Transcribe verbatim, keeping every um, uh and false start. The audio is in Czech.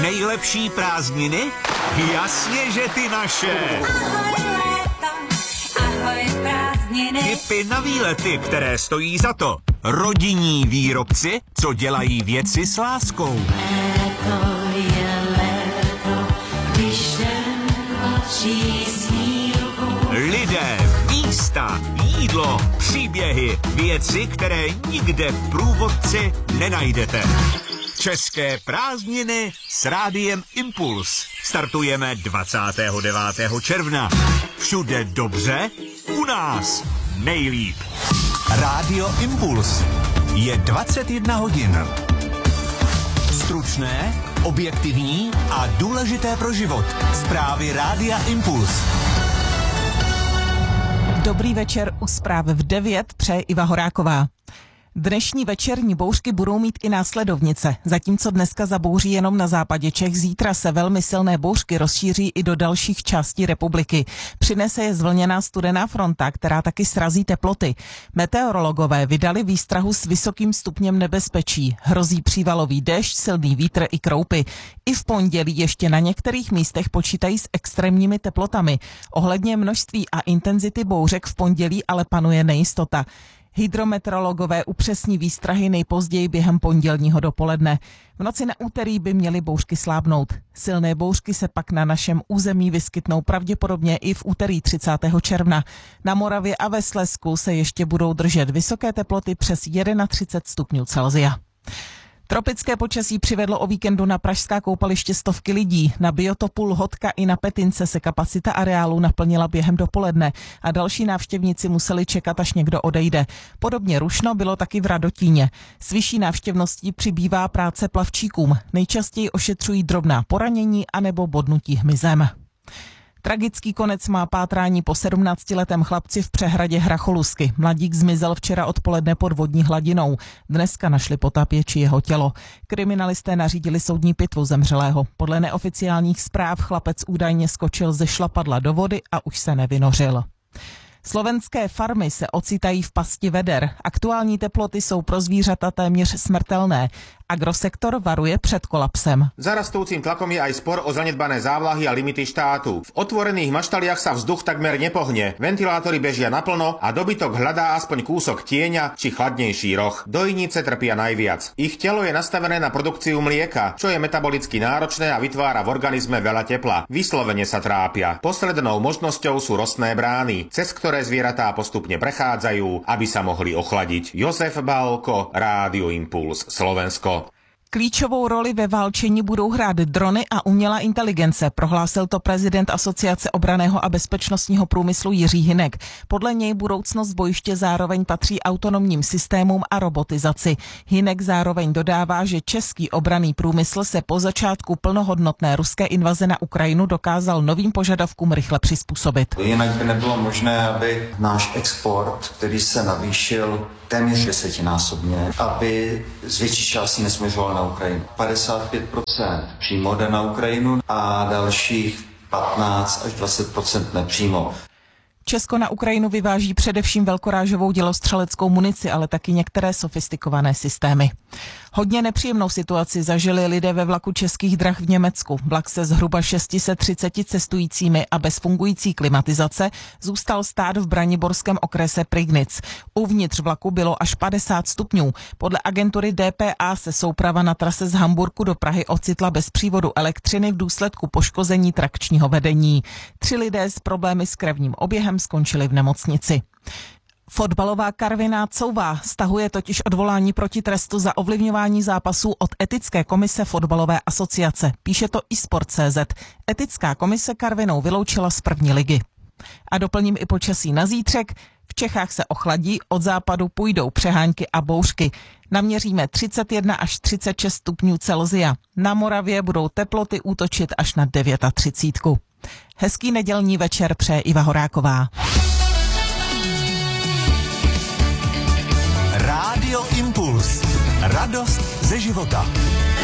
Nejlepší prázdniny? Jasně, že ty naše. Ahoj léto, ahoj prázdniny. Tipy na výlety, které stojí za to. Rodinní výrobci, co dělají věci s láskou. Léto je léto, když den očí snílku. Lidé, místa, jídlo, příběhy, věci, které nikde v průvodci nenajdete. České prázdniny s Rádiem Impuls. Startujeme dvacátého devátého června. Všude dobře, u nás nejlíp. Rádio Impuls. Je dvacet jedna hodin. Stručné, objektivní a důležité pro život. Zprávy Rádia Impuls. Dobrý večer, u zpráv v devět přeje Iva Horáková. Dnešní večerní bouřky budou mít i následovnice. Zatímco dneska zabouří jenom na západě Čech, zítra se velmi silné bouřky rozšíří i do dalších částí republiky. Přinese je zvlněná studená fronta, která taky srazí teploty. Meteorologové vydali výstrahu s vysokým stupněm nebezpečí. Hrozí přívalový déšť, silný vítr i kroupy. I v pondělí ještě na některých místech počítají s extrémními teplotami. Ohledně množství a intenzity bouřek v pondělí ale panuje nejistota. Hydrometeorologové upřesní výstrahy nejpozději během pondělního dopoledne. V noci na úterý by měly bouřky slábnout. Silné bouřky se pak na našem území vyskytnou pravděpodobně i v úterý třicátého června. Na Moravě a ve Slezsku se ještě budou držet vysoké teploty přes třicet jedna stupňů Celsia. Tropické počasí přivedlo o víkendu na pražská koupaliště stovky lidí. Na biotopu Lhotka i na Petince se kapacita areálu naplnila během dopoledne a další návštěvníci museli čekat, až někdo odejde. Podobně rušno bylo taky v Radotíně. S vyšší návštěvností přibývá práce plavčíkům. Nejčastěji ošetřují drobná poranění anebo bodnutí hmyzem. Tragický konec má pátrání po sedmnáctiletém chlapci v přehradě Hracholusky. Mladík zmizel včera odpoledne pod vodní hladinou. Dneska našli potápěči jeho tělo. Kriminalisté nařídili soudní pitvu zemřelého. Podle neoficiálních zpráv chlapec údajně skočil ze šlapadla do vody a už se nevynořil. Slovenské farmy se ocitají v pasti veder. Aktuální teploty jsou pro zvířata téměř smrtelné. Agrosektor varuje před kolapsem. Za rastúcim tlakom je aj spor o zanedbané závlahy a limity štátu. V otvorených maštaliach sa vzduch takmer nepohne. Ventilátory bežia naplno a dobytok hľadá aspoň kúsok tieňa či chladnejší roh. Dojnice trpia najviac. Ich telo je nastavené na produkciu mlieka, čo je metabolicky náročné a vytvára v organizme veľa tepla. Vyslovene sa trápia. Poslednou možnosťou sú rostné brány, cez ktoré zvieratá postupne prechádzajú, aby sa mohli ochladiť. Jozef Balko, Rádio Impuls, Slovensko. Klíčovou roli ve válčení budou hrát drony a umělá inteligence, prohlásil to prezident Asociace obranného a bezpečnostního průmyslu Jiří Hynek. Podle něj budoucnost bojiště zároveň patří autonomním systémům a robotizaci. Hynek zároveň dodává, že český obranný průmysl se po začátku plnohodnotné ruské invaze na Ukrajinu dokázal novým požadavkům rychle přizpůsobit. Jinak by nebylo možné, aby náš export, který se navýšil téměř desetinásobně, aby z větší části nesměřoval na Ukrajinu. padesát pět procent přímo jde na Ukrajinu a dalších patnáct až dvacet procent nepřímo. Česko na Ukrajinu vyváží především velkorážovou dělostřeleckou munici, ale taky některé sofistikované systémy. Hodně nepříjemnou situaci zažili lidé ve vlaku Českých drah v Německu. Vlak se zhruba šest set třicet cestujícími a bez fungující klimatizace zůstal stát v braniborském okrese Prignitz. Uvnitř vlaku bylo až padesát stupňů. Podle agentury D P A se souprava na trase z Hamburku do Prahy ocitla bez přívodu elektřiny v důsledku poškození trakčního vedení. Tři lidé s problémy s krevním oběhem skončili v nemocnici. Fotbalová Karviná Couvá stahuje totiž odvolání proti trestu za ovlivňování zápasů od Etické komise fotbalové asociace. Píše to iSport tečka cé zet. Etická komise Karvinou vyloučila z první ligy. A doplním i počasí na zítřek. V Čechách se ochladí, od západu půjdou přehánky a bouřky. Naměříme třicet jedna až třicet šest stupňů Celsia. Na Moravě budou teploty útočit až na třicet devět. Hezký nedělní večer přeje Iva Horáková. Rádio Impuls. Radost ze života.